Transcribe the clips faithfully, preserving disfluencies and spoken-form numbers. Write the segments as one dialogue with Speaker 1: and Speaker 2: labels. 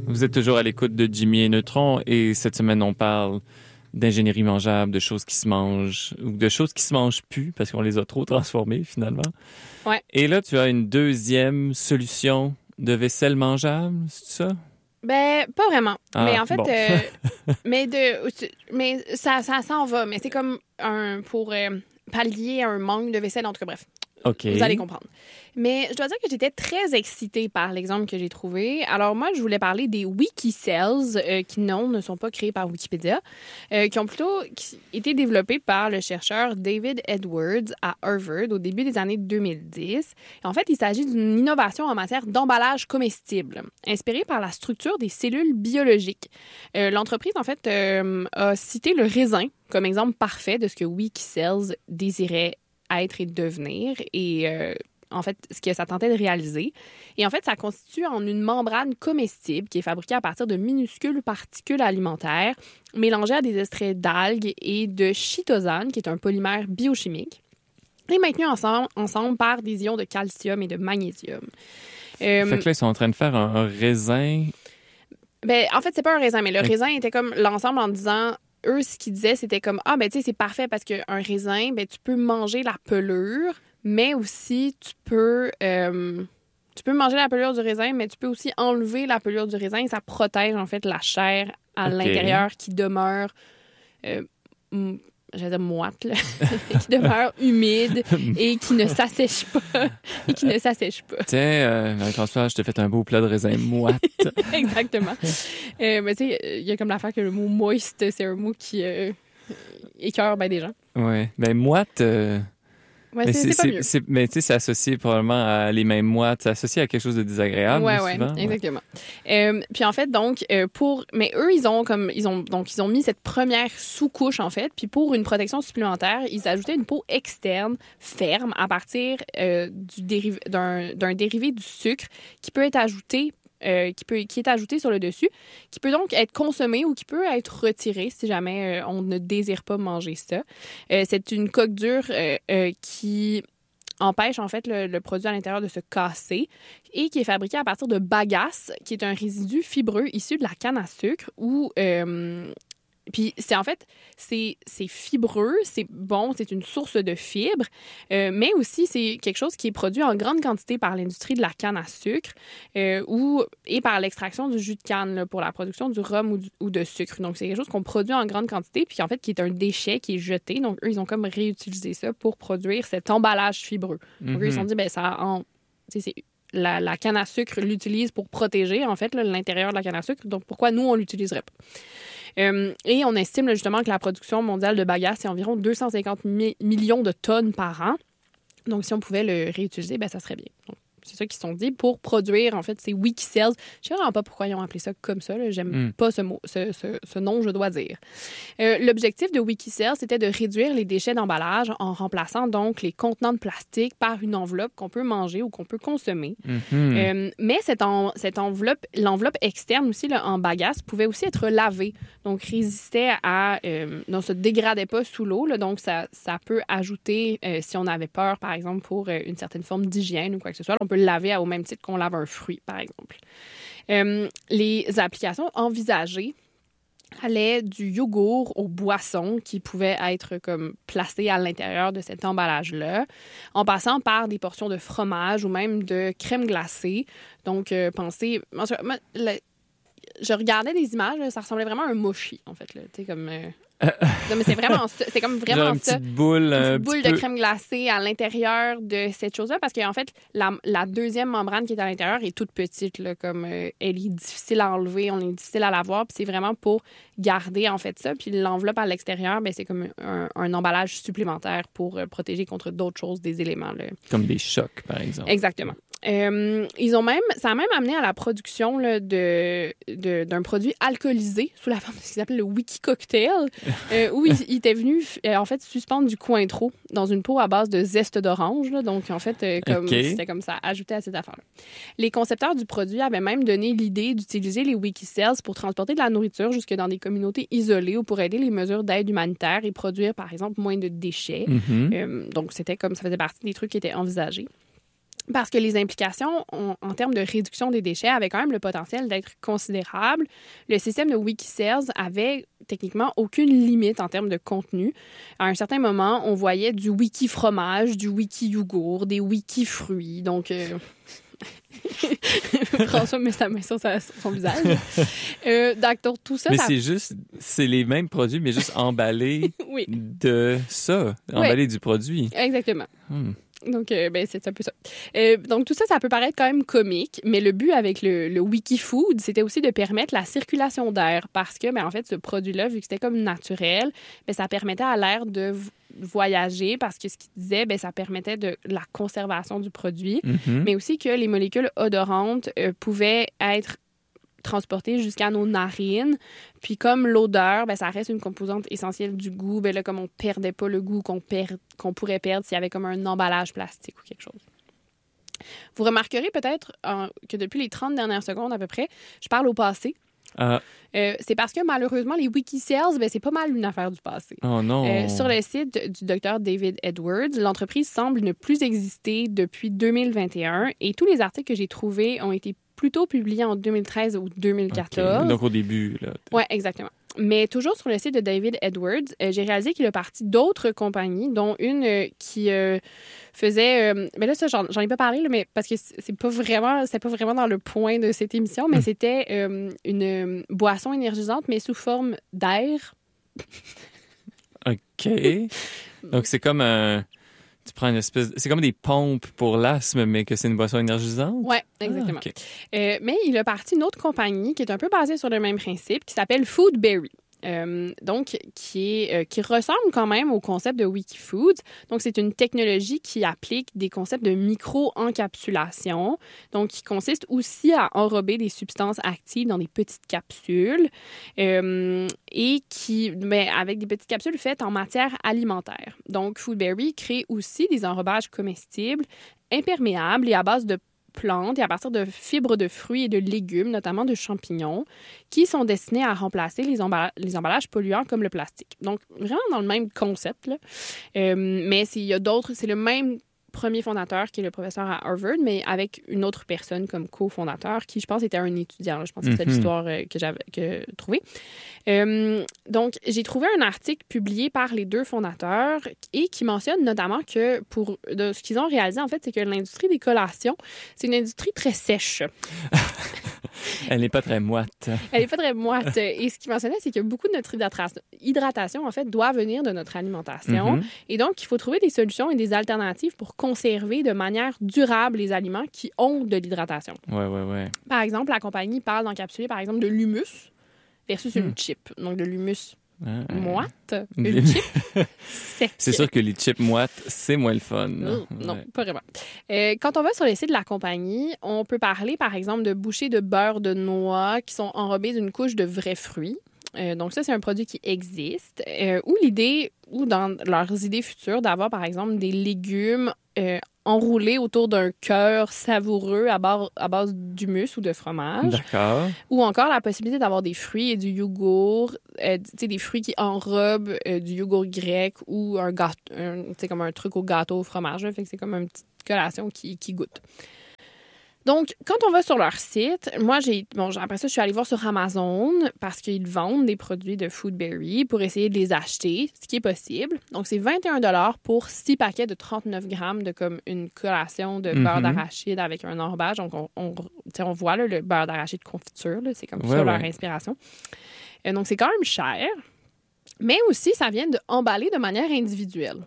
Speaker 1: Vous êtes toujours à l'écoute de Jimmy et Neutron et cette semaine, on parle d'ingénierie mangeable, de choses qui se mangent ou de choses qui se mangent plus parce qu'on les a trop transformées finalement.
Speaker 2: Ouais.
Speaker 1: Et là, tu as une deuxième solution de vaisselle mangeable, c'est ça?
Speaker 2: Ben, pas vraiment.
Speaker 1: Ah,
Speaker 2: mais en fait,
Speaker 1: bon.
Speaker 2: euh, mais de, mais ça, ça s'en va. Mais c'est comme un pour euh, pallier un manque de vaisselle, en tout cas, bref.
Speaker 1: OK.
Speaker 2: Vous allez comprendre. Mais je dois dire que j'étais très excitée par l'exemple que j'ai trouvé. Alors moi, je voulais parler des Wikicells, euh, qui non, ne sont pas créés par Wikipédia, euh, qui ont plutôt qui, été développés par le chercheur David Edwards à Harvard au début des années deux mille dix. Et en fait, il s'agit d'une innovation en matière d'emballage comestible, inspirée par la structure des cellules biologiques. Euh, l'entreprise, en fait, euh, a cité le raisin comme exemple parfait de ce que Wikicells désirait être et devenir et euh, en fait ce que ça tentait de réaliser. Et en fait, ça constitue en une membrane comestible qui est fabriquée à partir de minuscules particules alimentaires mélangées à des extraits d'algues et de chitosane, qui est un polymère biochimique, et maintenu ensemble, ensemble par des ions de calcium et de magnésium. Euh,
Speaker 1: Fait que là, ils sont en train de faire un, un raisin.
Speaker 2: Ben, en fait, c'est pas un raisin, mais le
Speaker 1: Ok.
Speaker 2: raisin était comme l'ensemble en disant... Eux, ce qu'ils disaient, c'était comme, ah, ben, tu sais, c'est parfait parce qu'un raisin, ben, tu peux manger la pelure, mais aussi, tu peux, euh, tu peux manger la pelure du raisin, mais tu peux aussi enlever la pelure du raisin et ça protège, en fait, la chair à
Speaker 1: Ok.
Speaker 2: l'intérieur qui demeure, euh, m- j'allais dire moite, là, qui demeure humide et qui ne s'assèche pas. et qui ne s'assèche pas.
Speaker 1: Tiens, euh, Marie-François, je t'ai fait un beau plat de raisin moite.
Speaker 2: Exactement. Euh, mais tu sais, il y a comme l'affaire que le mot moist, c'est un mot qui euh, écœure bien des gens.
Speaker 1: Ouais. Ben, moite. euh,
Speaker 2: Ouais,
Speaker 1: mais
Speaker 2: c'est, c'est pas mieux.
Speaker 1: c'est- mais tu sais, c'est associé probablement à les mêmes moites. C'est associé à quelque chose de désagréable.
Speaker 2: Ouais,
Speaker 1: là,
Speaker 2: ouais,
Speaker 1: souvent.
Speaker 2: exactement. Euh, puis en fait, donc, euh, pour. Mais eux, ils ont comme. Ils ont, donc, ils ont mis cette première sous-couche, en fait. Puis pour une protection supplémentaire, ils ajoutaient une peau externe, ferme, à partir euh, du dériv- d'un, d'un dérivé du sucre qui peut être ajouté. Euh, qui, peut, qui est ajouté sur le dessus, qui peut donc être consommé ou qui peut être retiré si jamais euh, on ne désire pas manger ça. Euh, c'est une coque dure euh, euh, qui empêche en fait le, le produit à l'intérieur de se casser et qui est fabriqué à partir de bagasse, qui est un résidu fibreux issu de la canne à sucre ou euh, puis c'est en fait c'est c'est fibreux, c'est bon, c'est une source de fibres, euh, mais aussi c'est quelque chose qui est produit en grande quantité par l'industrie de la canne à sucre euh, ou et par l'extraction du jus de canne là, pour la production du rhum ou, du, ou de sucre. Donc c'est quelque chose qu'on produit en grande quantité puis en fait qui est un déchet qui est jeté. Donc eux ils ont comme réutilisé ça pour produire cet emballage fibreux. Donc
Speaker 1: Mhm.
Speaker 2: eux ils se sont dit ben ça en, tu sais, c'est la, la canne à sucre l'utilise pour protéger en fait là, l'intérieur de la canne à sucre. Donc pourquoi nous on l'utiliserait pas? Euh, et on estime là, justement que la production mondiale de bagasse, c'est environ deux cent cinquante mi- millions de tonnes par an. Donc, si on pouvait le réutiliser, ben, ça serait bien. Donc, c'est ça qu'ils se sont dit pour produire, en fait, ces Wikicells. Je sais vraiment pas pourquoi ils ont appelé ça comme ça. Là. J'aime
Speaker 1: Mm.
Speaker 2: pas ce mot, ce, ce, ce nom, je dois dire. Euh, l'objectif de Wikicells, c'était de réduire les déchets d'emballage en remplaçant donc les contenants de plastique par une enveloppe qu'on peut manger ou qu'on peut consommer.
Speaker 1: Mhm.
Speaker 2: Euh, mais cette, en- cette enveloppe, l'enveloppe externe aussi, là, en bagasse, pouvait aussi être lavée. Donc, résistait à... Euh, non, se dégradait pas sous l'eau. Là, donc, ça, ça peut ajouter, euh, si on avait peur, par exemple, pour euh, une certaine forme d'hygiène ou quoi que ce soit, on peut le laver au même titre qu'on lave un fruit, par exemple. Euh, les applications envisagées allaient du yogourt aux boissons qui pouvaient être comme placées à l'intérieur de cet emballage-là, en passant par des portions de fromage ou même de crème glacée. Donc, euh, pensez... moi, je- moi, le- je regardais des images, là, ça ressemblait vraiment à un mochi, en fait. Là, tu sais, comme... euh, non, mais c'est vraiment ça. C'est comme
Speaker 1: Genre
Speaker 2: vraiment
Speaker 1: une
Speaker 2: ça.
Speaker 1: petite boule.
Speaker 2: Une
Speaker 1: un
Speaker 2: petite boule
Speaker 1: petit
Speaker 2: de
Speaker 1: peu-
Speaker 2: crème glacée à l'intérieur de cette chose-là, parce qu'en fait, la, la deuxième membrane qui est à l'intérieur est toute petite, là, comme euh, elle est difficile à enlever, on est difficile à l'avoir, puis c'est vraiment pour garder en fait ça. Puis l'enveloppe à l'extérieur, ben, c'est comme un, un emballage supplémentaire pour euh, protéger contre d'autres choses, des éléments. Là.
Speaker 1: Comme des chocs, par exemple.
Speaker 2: Exactement. Euh, ils ont même, ça a même amené à la production là, de, de, d'un produit alcoolisé sous la forme de ce qu'ils appellent le Wiki Cocktail, euh, où il, il était venu euh, en fait suspendre du cointreau dans une peau à base de zeste d'orange. Là, donc en fait, euh, comme,
Speaker 1: OK.
Speaker 2: c'était comme ça, ajouté à cette affaire-là. Les concepteurs du produit avaient même donné l'idée d'utiliser les Wikicells pour transporter de la nourriture jusque dans des communautés isolées ou pour aider les mesures d'aide humanitaire et produire, par exemple, moins de déchets.
Speaker 1: Mhm.
Speaker 2: Euh, donc c'était comme, ça faisait partie des trucs qui étaient envisagés. parce que les implications ont, en termes de réduction des déchets avaient quand même le potentiel d'être considérables. Le système de Wikisales avait techniquement aucune limite en termes de contenu. À un certain moment, on voyait du wiki fromage, du wiki yogourt, des wiki fruits. Donc, euh... François met sa main sur sa, son visage. Euh, donc, tout ça...
Speaker 1: Mais
Speaker 2: ça...
Speaker 1: c'est juste... C'est les mêmes produits, mais juste emballés
Speaker 2: oui.
Speaker 1: de ça. Emballés oui. du produit.
Speaker 2: Exactement.
Speaker 1: Hmm.
Speaker 2: Donc, euh, ben, c'est un peu ça. Euh, donc, tout ça, ça peut paraître quand même comique, mais le but avec le, le Wikifood, c'était aussi de permettre la circulation d'air parce que, ben, en fait, ce produit-là, vu que c'était comme naturel, ben, ça permettait à l'air de voyager parce que ce qu'il disait, ben, ça permettait de la conservation du produit, mm-hmm. mais aussi que les molécules odorantes euh, pouvaient être transportées jusqu'à nos narines. Puis comme l'odeur, ben, ça reste une composante essentielle du goût, ben là, comme on perdait pas le goût qu'on, per... qu'on pourrait perdre s'il y avait comme un emballage plastique ou quelque chose. Vous remarquerez peut-être euh, que depuis les trente dernières secondes à peu près, je parle au passé.
Speaker 1: Ah.
Speaker 2: Euh, c'est parce que malheureusement, les Wikisales, ben, c'est pas mal une affaire du passé.
Speaker 1: Oh non!
Speaker 2: Euh, sur le site du docteur David Edwards, l'entreprise semble ne plus exister depuis deux mille vingt et un et tous les articles que j'ai trouvés ont été plutôt publiés en deux mille treize ou deux mille quatorze.
Speaker 1: Okay. Donc au début, là.
Speaker 2: Oui, exactement. Mais toujours sur le site de David Edwards, euh, j'ai réalisé qu'il a parti d'autres compagnies, dont une euh, qui euh, faisait... Euh, mais là, ça, j'en, j'en ai pas parlé, là, mais parce que c'est pas vraiment, c'était pas vraiment dans le point de cette émission, mais c'était euh, une euh, boisson énergisante, mais sous forme d'air.
Speaker 1: OK. Donc, c'est comme un... Tu prends une espèce... C'est comme des pompes pour l'asthme, mais que c'est une boisson énergisante?
Speaker 2: Oui, exactement. Ah, okay. euh, mais il a parti une autre compagnie qui est un peu basée sur le même principe, qui s'appelle Foodberry. Euh, donc, qui, est, euh, qui ressemble quand même au concept de Wikifoods. Donc, c'est une technologie qui applique des concepts de micro-encapsulation, donc qui consiste aussi à enrober des substances actives dans des petites capsules euh, et qui, mais avec des petites capsules faites en matière alimentaire. Donc, Foodberry crée aussi des enrobages comestibles, imperméables et à base de plantes et à partir de fibres de fruits et de légumes, notamment de champignons, qui sont destinés à remplacer les, emballa- les emballages polluants comme le plastique. Donc, vraiment dans le même concept, là. Euh, mais il y a d'autres, c'est le même premier fondateur qui est le professeur à Harvard, mais avec une autre personne comme cofondateur qui, je pense, était un étudiant. Là. Je pense que c'est mm-hmm. l'histoire euh, que j'avais que, trouvée. Euh, donc, j'ai trouvé un article publié par les deux fondateurs et qui mentionne notamment que pour de, ce qu'ils ont réalisé, en fait, c'est que l'industrie des collations, c'est une industrie très sèche.
Speaker 1: Elle n'est pas très moite.
Speaker 2: Elle n'est pas très moite. Et ce qu'il mentionnait, c'est que beaucoup de notre hydratation, hydratation, en fait, doit venir de notre alimentation. Mm-hmm. Et donc, il faut trouver des solutions et des alternatives pour conserver de manière durable les aliments qui ont de l'hydratation.
Speaker 1: Ouais, ouais, ouais.
Speaker 2: Par exemple, la compagnie parle d'encapsuler, par exemple, de l'humus versus hmm. une chip. Donc, de l'humus ah, moite, une chip sec.
Speaker 1: C'est sûr que les chips moites, c'est moins le fun.
Speaker 2: Non, ouais. non pas vraiment. Euh, quand on va sur les sites de la compagnie, on peut parler, par exemple, de bouchées de beurre de noix qui sont enrobées d'une couche de vrais fruits. Euh, donc ça, c'est un produit qui existe. Euh, ou l'idée, ou dans leurs idées futures, d'avoir, par exemple, des légumes euh, enroulés autour d'un cœur savoureux à, bar- à base d'humus ou de fromage.
Speaker 1: D'accord.
Speaker 2: Ou encore la possibilité d'avoir des fruits et du yogourt, euh, tu sais, des fruits qui enrobent euh, du yogourt grec ou un gâteau, tu sais, comme un truc au gâteau au fromage. Là, fait que c'est comme une petite collation qui, qui goûte. Donc, quand on va sur leur site, moi, j'ai, bon, après ça, je suis allée voir sur Amazon parce qu'ils vendent des produits de Foodberry pour essayer de les acheter, ce qui est possible. Donc, c'est vingt et un dollars pour six paquets de trente-neuf grammes de comme une collation de mm-hmm. beurre d'arachide avec un enrobage. Donc, on, on, on voit là, le beurre d'arachide confiture, là, c'est comme ouais, ça ouais. leur inspiration. Euh, donc, c'est quand même cher, mais aussi, ça vient d'emballer de manière individuelle.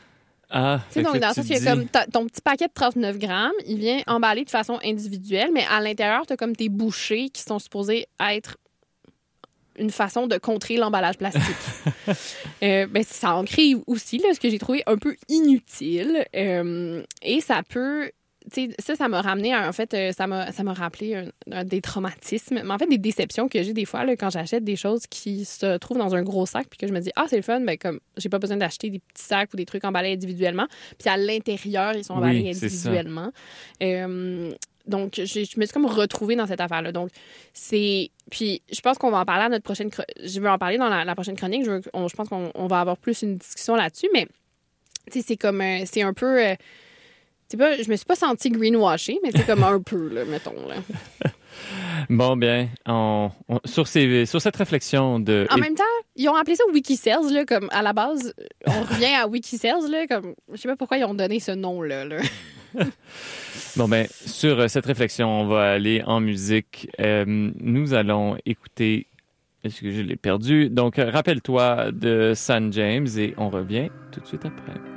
Speaker 1: Ah,
Speaker 2: tu sais, donc, dans le sens qu'il y a comme ton petit paquet de trente-neuf grammes, il vient emballé de façon individuelle, mais à l'intérieur, tu as comme tes bouchées qui sont supposées être une façon de contrer l'emballage plastique. euh, ben, ça en crée aussi, là, ce que j'ai trouvé un peu inutile. Euh, et ça peut... Tu sais, ça, ça m'a ramené, à, en fait, euh, ça m'a, ça m'a rappelé un, un, des traumatismes, mais en fait, des déceptions que j'ai des fois là, quand j'achète des choses qui se trouvent dans un gros sac, puis que je me dis, ah, c'est le fun, mais comme, j'ai pas besoin d'acheter des petits sacs ou des trucs emballés individuellement, puis à l'intérieur, ils sont emballés oui, individuellement. Euh, donc, je, je me suis comme retrouvée dans cette affaire-là. Donc, c'est... Puis, je pense qu'on va en parler à notre prochaine... Chro- je veux en parler dans la, la prochaine chronique. Je, veux, on, je pense qu'on on va avoir plus une discussion là-dessus, mais, tu sais, c'est comme... Euh, c'est un peu... Euh, C'est pas, je me suis pas sentie greenwashée, mais c'est comme un peu, là, mettons. Là.
Speaker 1: Bon, bien, on, on, sur, ces, sur cette réflexion de...
Speaker 2: En même temps, ils ont appelé ça Wikisales, là, comme à la base, on revient à Wikisales, là, comme, je sais pas pourquoi ils ont donné ce nom-là, là.
Speaker 1: Bon, ben, sur cette réflexion, on va aller en musique. Euh, nous allons écouter... Est-ce que je l'ai perdu? Donc, rappelle-toi de San James et on revient tout de suite après.